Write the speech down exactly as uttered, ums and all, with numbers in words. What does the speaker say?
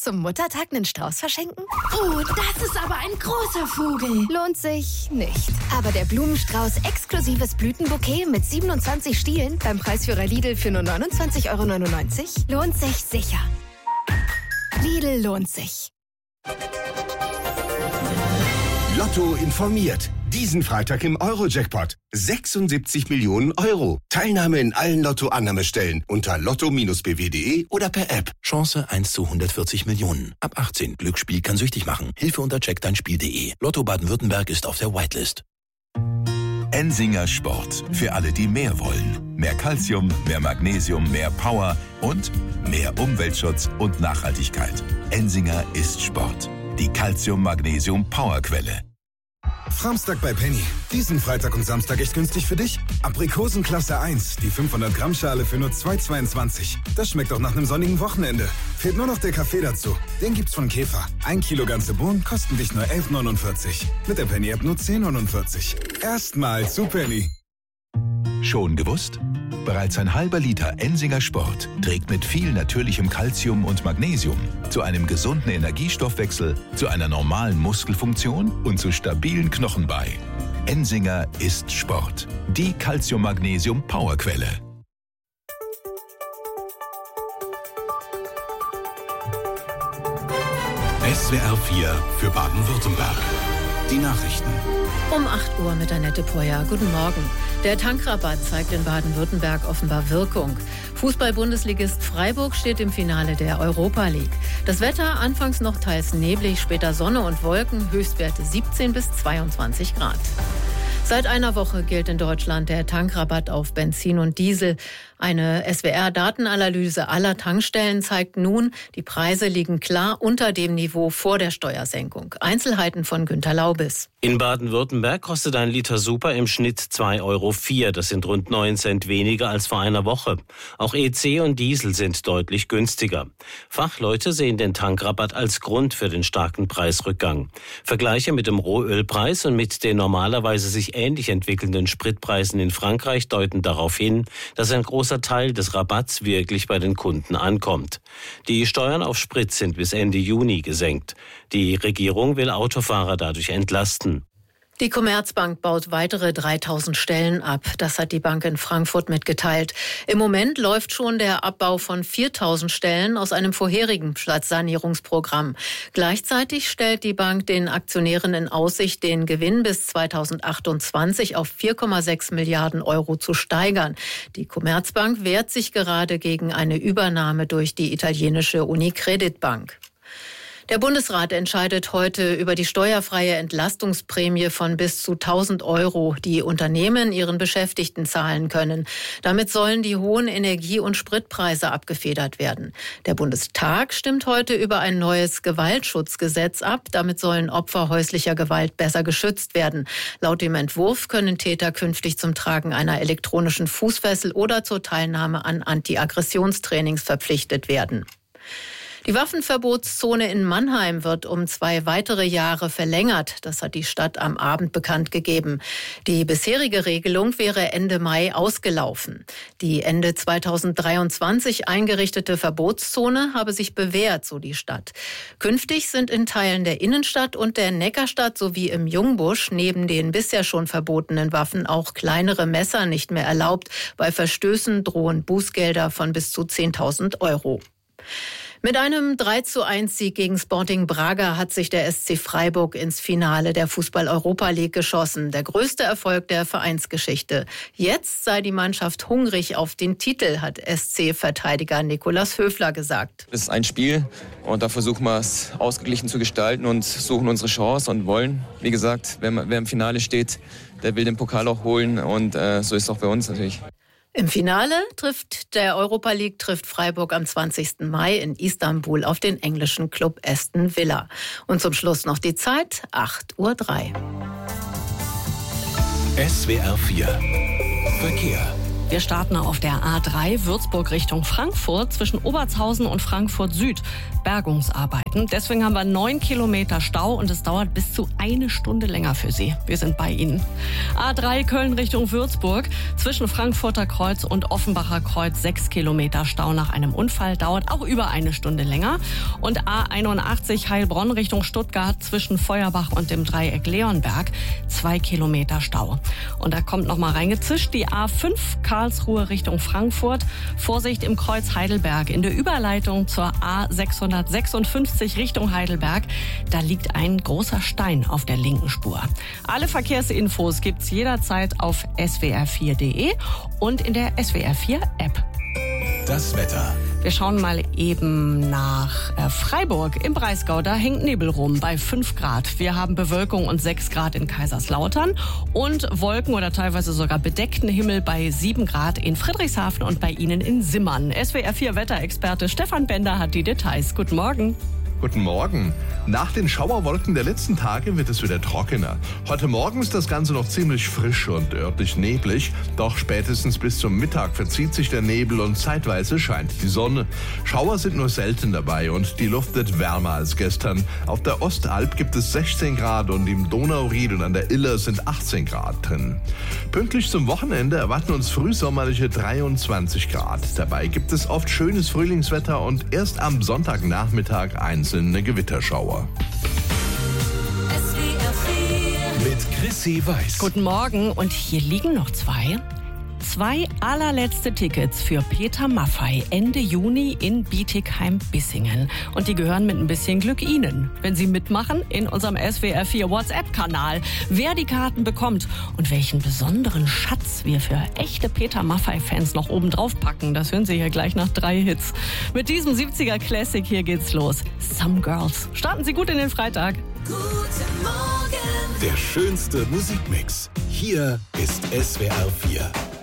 zum Muttertag einen Strauß verschenken? Oh, das ist aber ein großer Vogel. Lohnt sich nicht. Aber der Blumenstrauß exklusives Blütenbouquet mit siebenundzwanzig Stielen beim Preisführer Lidl für nur neunundzwanzig Euro neunundneunzig lohnt sich sicher. Lidl lohnt sich. Lotto informiert. Diesen Freitag im Euro-Jackpot. sechsundsiebzig Millionen Euro. Teilnahme in allen Lotto-Annahmestellen unter lotto Bindestrich b w punkt d e oder per App. Chance eins zu hundertvierzig Millionen. Ab achtzehn. Glücksspiel kann süchtig machen. Hilfe unter check dein Spiel punkt d e. Lotto Baden-Württemberg ist auf der Whitelist. Ensinger Sport. Für alle, die mehr wollen. Mehr Calcium, mehr Magnesium, mehr Power und mehr Umweltschutz und Nachhaltigkeit. Ensinger ist Sport. Die Calcium-Magnesium-Powerquelle. Framstag bei Penny. Diesen Freitag und Samstag echt günstig für dich. Aprikosen Klasse eins, die fünfhundert Gramm Schale für nur zwei Euro zweiundzwanzig. Das schmeckt doch nach einem sonnigen Wochenende. Fehlt nur noch der Kaffee dazu. Den gibt's von Käfer. Ein Kilo ganze Bohnen kosten dich nur elf Euro neunundvierzig. Mit der Penny-App nur zehn Euro neunundvierzig. Erstmal zu Penny. Schon gewusst? Bereits ein halber Liter Ensinger Sport trägt mit viel natürlichem Calcium und Magnesium zu einem gesunden Energiestoffwechsel, zu einer normalen Muskelfunktion und zu stabilen Knochen bei. Ensinger ist Sport. Die Calcium-Magnesium-Powerquelle. S W R vier für Baden-Württemberg. Die Nachrichten. Um acht Uhr mit Annette Poyer. Guten Morgen. Der Tankrabatt zeigt in Baden-Württemberg offenbar Wirkung. Fußball-Bundesligist Freiburg steht im Finale der Europa League. Das Wetter anfangs noch teils neblig, später Sonne und Wolken, Höchstwerte siebzehn bis zweiundzwanzig Grad. Seit einer Woche gilt in Deutschland der Tankrabatt auf Benzin und Diesel. Eine S W R-Datenanalyse aller Tankstellen zeigt nun, die Preise liegen klar unter dem Niveau vor der Steuersenkung. Einzelheiten von Günter Laubis. In Baden-Württemberg kostet ein Liter Super im Schnitt zwei Euro vier. Das sind rund neun Cent weniger als vor einer Woche. Auch E C und Diesel sind deutlich günstiger. Fachleute sehen den Tankrabatt als Grund für den starken Preisrückgang. Vergleiche mit dem Rohölpreis und mit den normalerweise sich ähnlich entwickelnden Spritpreisen in Frankreich deuten darauf hin, dass ein großer Teil des Rabatts wirklich bei den Kunden ankommt. Die Steuern auf Sprit sind bis Ende Juni gesenkt. Die Regierung will Autofahrer dadurch entlasten. Die Commerzbank baut weitere dreitausend Stellen ab. Das hat die Bank in Frankfurt mitgeteilt. Im Moment läuft schon der Abbau von viertausend Stellen aus einem vorherigen Sanierungsprogramm. Gleichzeitig stellt die Bank den Aktionären in Aussicht, den Gewinn bis zweitausendachtundzwanzig auf vier Komma sechs Milliarden Euro zu steigern. Die Commerzbank wehrt sich gerade gegen eine Übernahme durch die italienische Unicredit Bank. Der Bundesrat entscheidet heute über die steuerfreie Entlastungsprämie von bis zu tausend Euro, die Unternehmen ihren Beschäftigten zahlen können. Damit sollen die hohen Energie- und Spritpreise abgefedert werden. Der Bundestag stimmt heute über ein neues Gewaltschutzgesetz ab. Damit sollen Opfer häuslicher Gewalt besser geschützt werden. Laut dem Entwurf können Täter künftig zum Tragen einer elektronischen Fußfessel oder zur Teilnahme an Anti-Aggressionstrainings verpflichtet werden. Die Waffenverbotszone in Mannheim wird um zwei weitere Jahre verlängert. Das hat die Stadt am Abend bekannt gegeben. Die bisherige Regelung wäre Ende Mai ausgelaufen. Die Ende zweitausenddreiundzwanzig eingerichtete Verbotszone habe sich bewährt, so die Stadt. Künftig sind in Teilen der Innenstadt und der Neckarstadt sowie im Jungbusch neben den bisher schon verbotenen Waffen auch kleinere Messer nicht mehr erlaubt. Bei Verstößen drohen Bußgelder von bis zu zehntausend Euro. Mit einem drei zu eins Sieg gegen Sporting Braga hat sich der S C Freiburg ins Finale der Fußball-Europa League geschossen. Der größte Erfolg der Vereinsgeschichte. Jetzt sei die Mannschaft hungrig auf den Titel, hat S C-Verteidiger Nikolaus Höfler gesagt. Es ist ein Spiel und da versuchen wir es ausgeglichen zu gestalten und suchen unsere Chance und wollen. Wie gesagt, wer, wer im Finale steht, der will den Pokal auch holen und äh, so ist es auch bei uns natürlich. Im Finale trifft der Europa League trifft Freiburg am zwanzigsten Mai in Istanbul auf den englischen Club Aston Villa. Und zum Schluss noch die Zeit, acht Uhr drei. S W R vier Verkehr. Wir starten auf der A drei Würzburg Richtung Frankfurt zwischen Obertshausen und Frankfurt Süd. Bergungsarbeiten. Deswegen haben wir neun Kilometer Stau und es dauert bis zu eine Stunde länger für Sie. Wir sind bei Ihnen. A drei Köln Richtung Würzburg zwischen Frankfurter Kreuz und Offenbacher Kreuz sechs Kilometer Stau nach einem Unfall. Dauert auch über eine Stunde länger. Und A einundachtzig Heilbronn Richtung Stuttgart zwischen Feuerbach und dem Dreieck Leonberg zwei Kilometer Stau. Und da kommt noch mal reingezischt die A fünf Karlsruhe Richtung Frankfurt. Vorsicht im Kreuz Heidelberg. In der Überleitung zur A sechshundertsechsundfünfzig Richtung Heidelberg. Da liegt ein großer Stein auf der linken Spur. Alle Verkehrsinfos gibt's jederzeit auf S W R vier Punkt de und in der S W R vier App. Das Wetter. Wir schauen mal eben nach äh, Freiburg im Breisgau. Da hängt Nebel rum bei fünf Grad. Wir haben Bewölkung und sechs Grad in Kaiserslautern und Wolken oder teilweise sogar bedeckten Himmel bei sieben Grad in Friedrichshafen und bei Ihnen in Simmern. S W R vier Wetterexperte Stefan Bender hat die Details. Guten Morgen. Guten Morgen. Nach den Schauerwolken der letzten Tage wird es wieder trockener. Heute Morgen ist das Ganze noch ziemlich frisch und örtlich neblig. Doch spätestens bis zum Mittag verzieht sich der Nebel und zeitweise scheint die Sonne. Schauer sind nur selten dabei und die Luft wird wärmer als gestern. Auf der Ostalb gibt es sechzehn Grad und im Donauried und an der Iller sind achtzehn Grad drin. Pünktlich zum Wochenende erwarten uns frühsommerliche dreiundzwanzig Grad. Dabei gibt es oft schönes Frühlingswetter und erst am Sonntagnachmittag einzelne Gewitterschauer. Mit Chrissy Weiß. Guten Morgen und hier liegen noch zwei. Zwei allerletzte Tickets für Peter Maffay Ende Juni in Bietigheim-Bissingen. Und die gehören mit ein bisschen Glück Ihnen, wenn Sie mitmachen in unserem S W R vier WhatsApp-Kanal. Wer die Karten bekommt und welchen besonderen Schatz wir für echte Peter Maffay-Fans noch oben drauf packen, das hören Sie hier gleich nach drei Hits. Mit diesem siebziger Classic hier geht's los. Some Girls. Starten Sie gut in den Freitag. Guten Morgen. Der schönste Musikmix. Hier ist S W R vier.